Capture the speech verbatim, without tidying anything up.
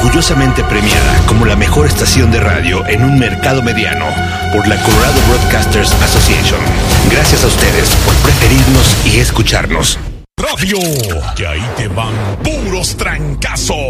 orgullosamente premiada como la mejor estación de radio en un mercado mediano por la Colorado Broadcasters Association. Gracias a ustedes por preferirnos y escucharnos. Radio, que ahí te van puros trancazos.